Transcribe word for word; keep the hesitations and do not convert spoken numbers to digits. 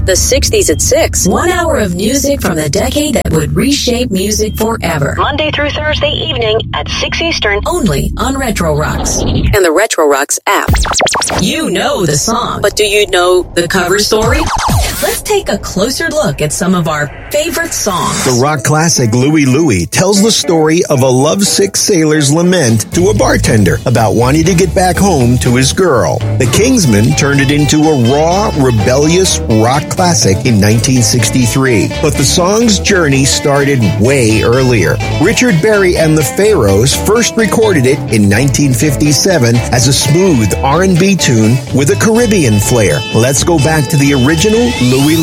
The sixties at six. One hour of music from the decade that would reshape music forever. Monday through Thursday evening at six Eastern. Only on Retro Rocks. And the Retro Rocks app. You know the song, but do you know the cover story? Let's take a closer look at some of our favorite songs. The rock classic Louie Louie tells the story of a lovesick sailor's lament to a bartender about wanting to get back home to his girl. The Kingsmen turned it into a raw, rebellious rock classic in nineteen sixty-three. But the song's journey started way earlier. Richard Berry and the Pharaohs first recorded it in nineteen fifty-seven as a smooth R and B tune with a Caribbean flair. Let's go back to the original Louie